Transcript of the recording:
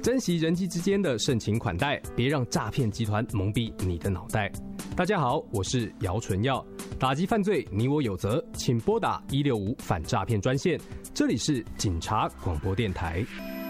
珍惜人际之间的盛情款待，别让诈骗集团蒙蔽你的脑袋。大家好，我是姚纯耀，打击犯罪你我有责，请拨打165反诈骗专线，这里是警察广播电台。